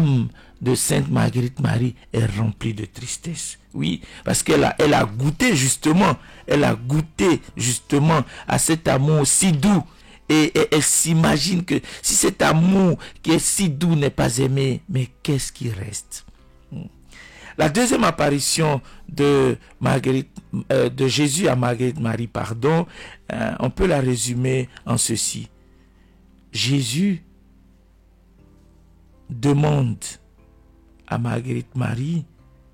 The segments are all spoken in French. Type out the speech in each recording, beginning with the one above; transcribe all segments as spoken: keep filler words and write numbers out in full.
l'âme de Sainte Marguerite Marie est remplie de tristesse. Oui, parce qu'elle a, elle a goûté justement, elle a goûté justement à cet amour si doux. Et, et elle s'imagine que si cet amour qui est si doux n'est pas aimé, mais qu'est-ce qui reste? La deuxième apparition de, Marguerite, euh, de Jésus à Marguerite Marie, pardon, euh, on peut la résumer en ceci. Jésus demande à Marguerite Marie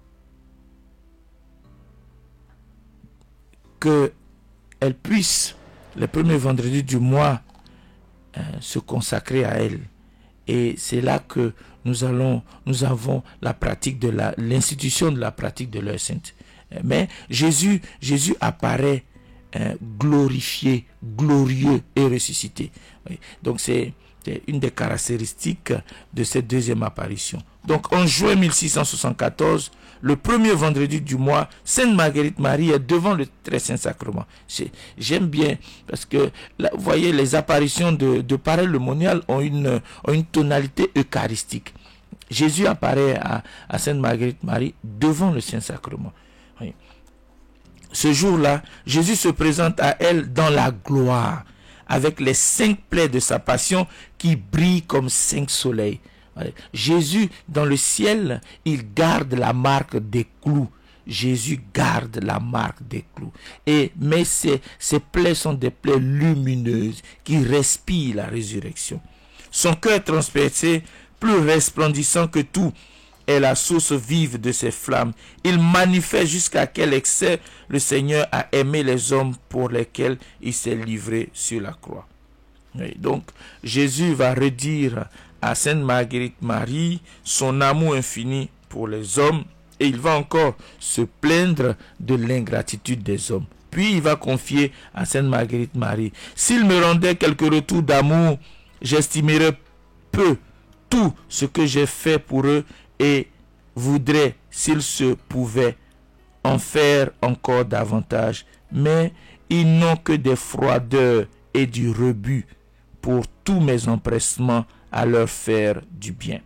qu'elle puisse, le premier vendredi du mois, euh, se consacrer à elle. Et c'est là que nous allons, nous avons la pratique de la, l'institution de la pratique de l'heure sainte. Mais Jésus, Jésus apparaît euh, glorifié, glorieux et ressuscité. Oui. Donc c'est une des caractéristiques de cette deuxième apparition. Donc en juin mille six cent soixante-quatorze, le premier vendredi du mois, Sainte Marguerite Marie est devant le très saint sacrement. J'aime bien parce que là, vous voyez, les apparitions de, de pareil le monial ont une, ont une tonalité eucharistique. Jésus apparaît à, à Sainte Marguerite Marie devant le saint sacrement. Oui. Ce jour-là, Jésus se présente à elle dans la gloire, avec les cinq plaies de sa passion qui brillent comme cinq soleils. Jésus, dans le ciel, il garde la marque des clous. Jésus garde la marque des clous. Et, mais ces, ces plaies sont des plaies lumineuses qui respirent la résurrection. Son cœur transpercé, plus resplendissant que tout, est la source vive de ces flammes. Il manifeste jusqu'à quel excès le Seigneur a aimé les hommes pour lesquels il s'est livré sur la croix. Et donc, Jésus va redire à Sainte Marguerite Marie son amour infini pour les hommes, et il va encore se plaindre de l'ingratitude des hommes. Puis il va confier à Sainte Marguerite Marie: s'il me rendait quelque retour d'amour, j'estimerais peu tout ce que j'ai fait pour eux et voudrais, s'il se pouvait, en faire encore davantage. Mais ils n'ont que des froideurs et du rebut pour tous mes empressements à leur faire du bien.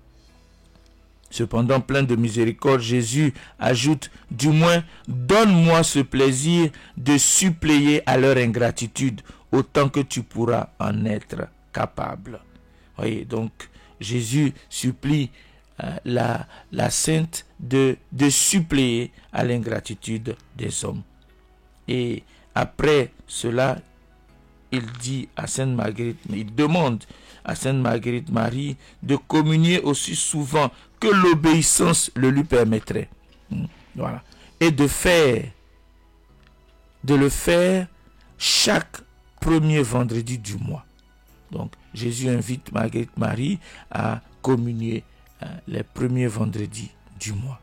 Cependant, plein de miséricorde, Jésus ajoute: du moins, donne-moi ce plaisir de suppléer à leur ingratitude autant que tu pourras en être capable. Voyez, donc Jésus supplie euh, la, la sainte de, de suppléer à l'ingratitude des hommes. Et après cela, il dit à Sainte Marguerite, il demande à Sainte Marguerite Marie de communier aussi souvent que l'obéissance le lui permettrait. Voilà. Et de faire, de le faire chaque premier vendredi du mois. Donc, Jésus invite Marguerite Marie à communier euh, les premiers vendredis du mois.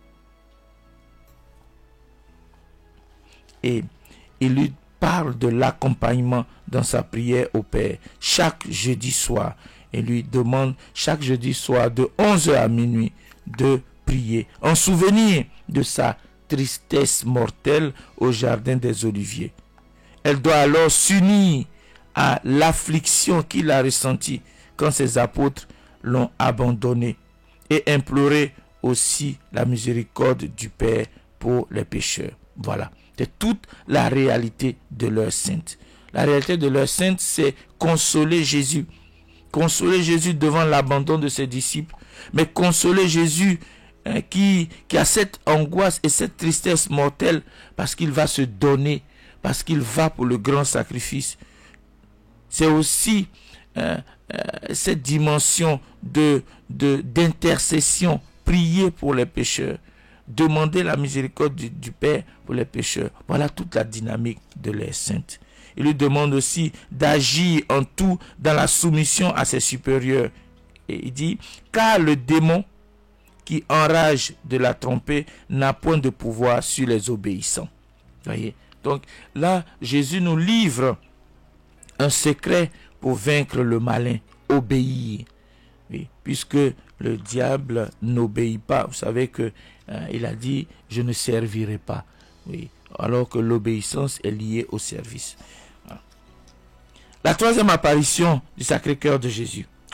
Et il lui parle de l'accompagnement dans sa prière au Père chaque jeudi soir, et lui demande chaque jeudi soir de onze heures à minuit de prier en souvenir de sa tristesse mortelle au jardin des Oliviers. Elle doit alors s'unir à l'affliction qu'il a ressentie quand ses apôtres l'ont abandonné et implorer aussi la miséricorde du Père pour les pécheurs. Voilà. C'est toute la réalité de l'heure sainte. La réalité de l'heure sainte, c'est consoler Jésus. Consoler Jésus devant l'abandon de ses disciples. Mais consoler Jésus hein, qui, qui a cette angoisse et cette tristesse mortelle parce qu'il va se donner, parce qu'il va pour le grand sacrifice. C'est aussi euh, euh, cette dimension de, de, d'intercession, prier pour les pécheurs. Demander la miséricorde du, du Père pour les pécheurs. Voilà toute la dynamique de l'heure sainte. Il lui demande aussi d'agir en tout dans la soumission à ses supérieurs. Et il dit, car le démon qui enrage de la tromper n'a point de pouvoir sur les obéissants. Voyez. Donc là, Jésus nous livre un secret pour vaincre le malin, obéir. Oui, puisque le diable n'obéit pas. Vous savez que euh, il a dit, je ne servirai pas. Oui, alors que l'obéissance est liée au service. Voilà. La troisième apparition du Sacré-Cœur de Jésus.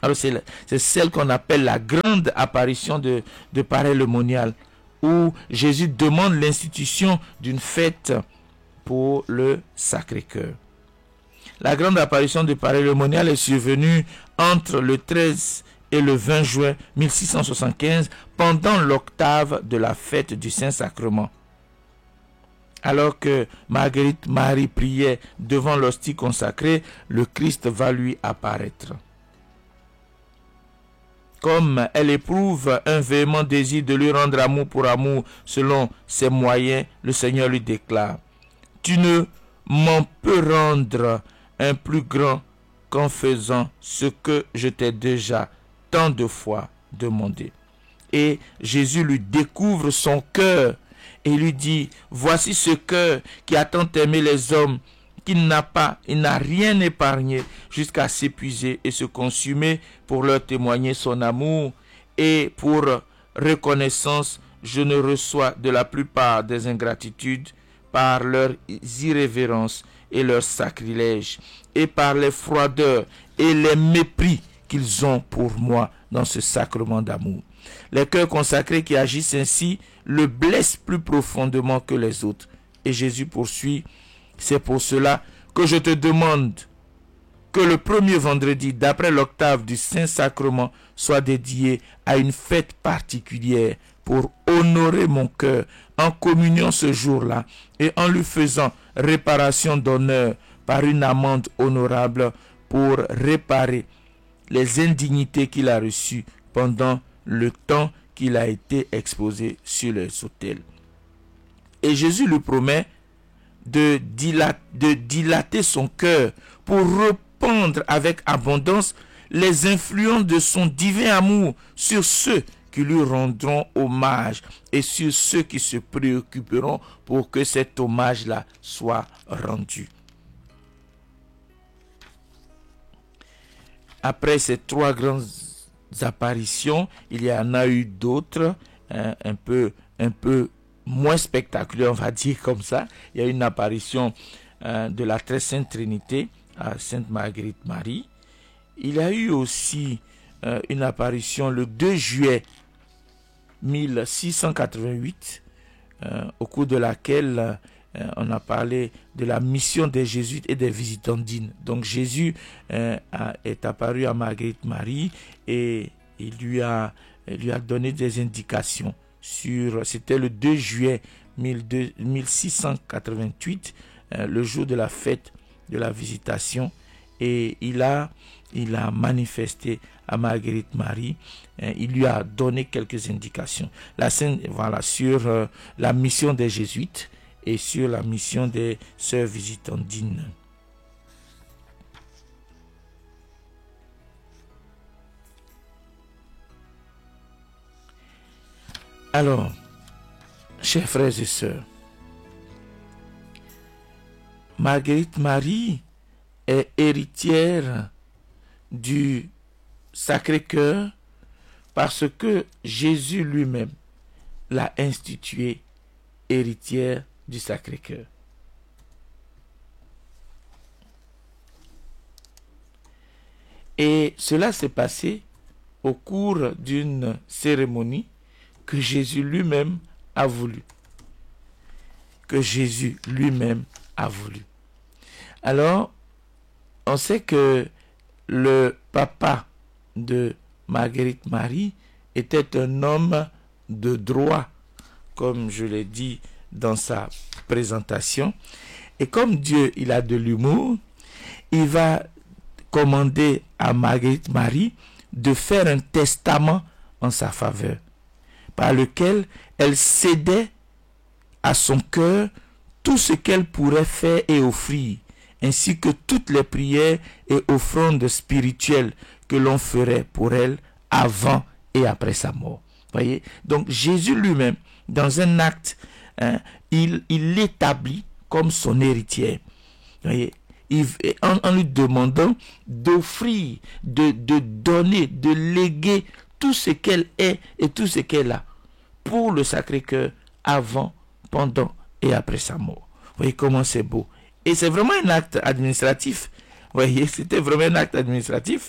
Alors c'est, c'est celle qu'on appelle la grande apparition de, de Paray-le-Monial, où Jésus demande l'institution d'une fête pour le Sacré-Cœur. La grande apparition de Paray-le-Monial est survenue entre le treize et le vingt juin mille six cent soixante-quinze, pendant l'octave de la fête du Saint-Sacrement. Alors que Marguerite Marie priait devant l'hostie consacrée, le Christ va lui apparaître. Comme elle éprouve un véhément désir de lui rendre amour pour amour selon ses moyens, le Seigneur lui déclare: « Tu ne m'en peux rendre un plus grand qu'en faisant ce que je t'ai déjà tant de fois demandé. » Et Jésus lui découvre son cœur et lui dit: « Voici ce cœur qui a tant aimé les hommes, qu'il n'a pas, il n'a rien épargné jusqu'à s'épuiser et se consumer pour leur témoigner son amour. Et pour reconnaissance, je ne reçois de la plupart des ingratitudes par leurs irrévérences et leurs sacrilèges, et par les froideurs et les mépris qu'ils ont pour moi dans ce sacrement d'amour. Les cœurs consacrés qui agissent ainsi le blessent plus profondément que les autres. » Et Jésus poursuit: « C'est pour cela que je te demande que le premier vendredi d'après l'octave du Saint-Sacrement soit dédié à une fête particulière pour honorer mon cœur en communion ce jour-là et en lui faisant réparation d'honneur par une amende honorable pour réparer les indignités qu'il a reçues pendant le temps qu'il a été exposé sur les autels. » Et Jésus lui promet de dilater, de dilater son cœur pour répandre avec abondance les influences de son divin amour sur ceux qui lui rendront hommage et sur ceux qui se préoccuperont pour que cet hommage-là soit rendu. Après ces trois grandes apparitions, il y en a eu d'autres, hein, un peu, un peu moins spectaculaires, on va dire comme ça. Il y a une apparition euh, de la Très Sainte Trinité à Sainte Marguerite Marie. Il y a eu aussi euh, une apparition le deux juillet mille six cent quatre-vingt-huit, euh, au cours de laquelle euh, on a parlé de la mission des jésuites et des visitandines. Donc Jésus euh, a, est apparu à Marguerite Marie et il lui a, il lui a donné des indications sur, c'était le deux juillet mille six cent quatre-vingt-huit, euh, le jour de la fête de la visitation, et il a, il a manifesté à Marguerite Marie, hein, il lui a donné quelques indications. La scène, voilà, sur euh, la mission des jésuites et sur la mission des sœurs visitandines. Alors, chers frères et sœurs, Marguerite Marie est héritière du Sacré-Cœur parce que Jésus lui-même l'a instituée héritière du Sacré-Cœur. Et cela s'est passé au cours d'une cérémonie que Jésus lui-même a voulu. Que Jésus lui-même a voulu. Alors, on sait que le papa de Marguerite Marie était un homme de droit, comme je l'ai dit dans sa présentation. Et comme Dieu, il a de l'humour, il va commander à Marguerite Marie de faire un testament en sa faveur, par lequel elle cédait à son cœur tout ce qu'elle pourrait faire et offrir, ainsi que toutes les prières et offrandes spirituelles que l'on ferait pour elle avant et après sa mort. Voyez? Donc Jésus lui-même, dans un acte, hein, il, il l'établit comme son héritière. Voyez? Il, en, en lui demandant d'offrir, de, de donner, de léguer tout ce qu'elle est et tout ce qu'elle a pour le Sacré-Cœur avant, pendant et après sa mort. Vous voyez comment c'est beau. Et c'est vraiment un acte administratif. Vous voyez, c'était vraiment un acte administratif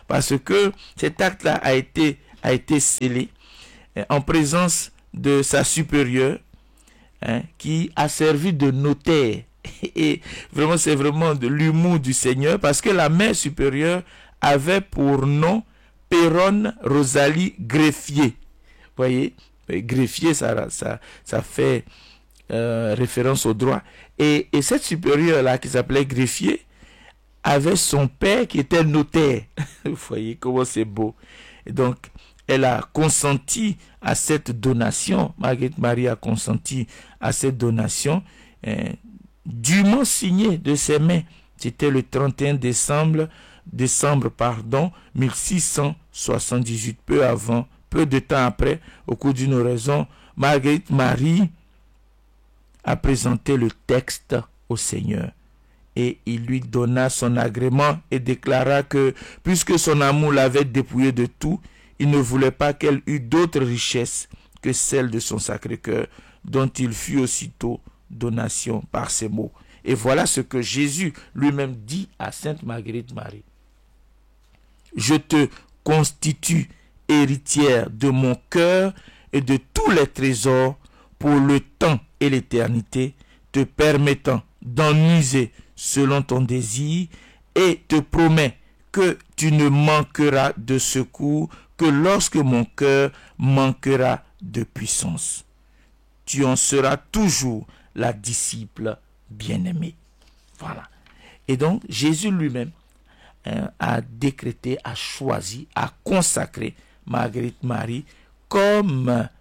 parce que cet acte-là a été, a été scellé euh, en présence de sa supérieure, hein, qui a servi de notaire. Et vraiment, c'est vraiment de l'humour du Seigneur, parce que la mère supérieure avait pour nom Péronne Rosalie Greffier. Vous voyez, greffier, ça, ça, ça fait euh, référence au droit. Et, et cette supérieure-là, qui s'appelait Greffier, avait son père qui était notaire. Vous voyez comment c'est beau. Et donc, elle a consenti à cette donation. Marguerite Marie a consenti à cette donation, euh, dûment signée de ses mains. C'était le trente et un décembre, décembre pardon, mille six cent soixante-dix-huit, peu avant, peu de temps après, au cours d'une oraison, Marguerite Marie a présenté le texte au Seigneur. Et il lui donna son agrément et déclara que, puisque son amour l'avait dépouillé de tout, il ne voulait pas qu'elle eût d'autres richesses que celles de son Sacré-Cœur, dont il fut aussitôt donation par ces mots. Et voilà ce que Jésus lui-même dit à Sainte Marguerite Marie. Je te constitue héritière de mon cœur et de tous les trésors pour le temps et l'éternité, te permettant d'en user selon ton désir, et te promets que tu ne manqueras de secours que lorsque mon cœur manquera de puissance. Tu en seras toujours la disciple bien-aimée. Voilà. Et donc, Jésus lui-même hein, a décrété, a choisi, a consacré Marguerite Marie comme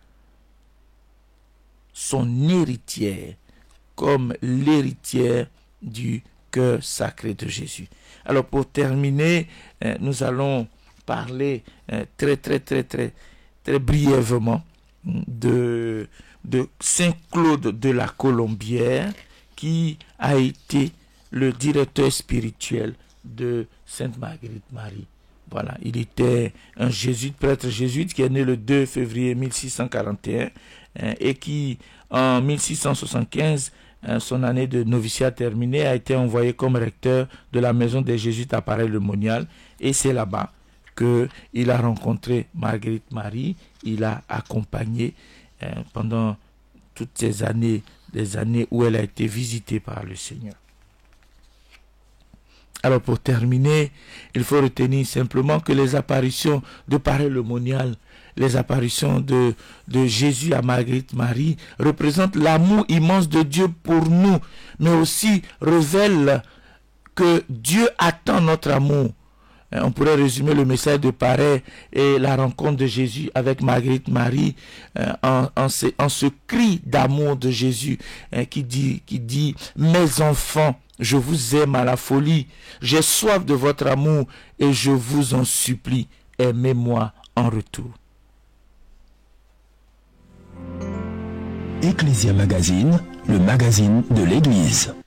son héritière, comme l'héritière du cœur sacré de Jésus. Alors, pour terminer, euh, nous allons parler euh, très, très, très, très, très brièvement de, de Saint Claude de la Colombière, qui a été le directeur spirituel de Sainte Marguerite Marie. Voilà, il était un jésuite, prêtre jésuite, qui est né le deux février mille six cent quarante et un hein, et qui, en mille six cent soixante-quinze, hein, son année de noviciat terminée, a été envoyé comme recteur de la maison des jésuites à Paray-le-Monial. Et c'est là-bas qu'il a rencontré Marguerite Marie. Il a accompagné hein, pendant toutes ces années, les années où elle a été visitée par le Seigneur. Alors pour terminer, il faut retenir simplement que les apparitions de Paray-le-Monial, les apparitions de, de Jésus à Marguerite Marie représentent l'amour immense de Dieu pour nous, mais aussi révèlent que Dieu attend notre amour. On pourrait résumer le message de Paray et la rencontre de Jésus avec Marguerite Marie euh, en, en, ce, en ce cri d'amour de Jésus hein, qui dit, qui dit « Mes enfants, je vous aime à la folie, j'ai soif de votre amour et je vous en supplie, aimez-moi en retour. » Ecclesia Magazine, le magazine de l'Église.